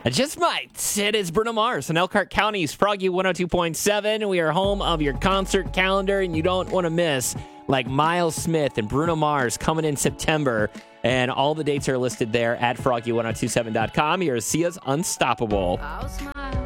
I just might. It is Bruno Mars in Elkhart County's Froggy 102.7. We are home of your concert calendar, and you don't want to miss like Miles Smith and Bruno Mars coming in September. And all the dates are listed there at froggy1027.com. You're Sia's Unstoppable. I'll smile.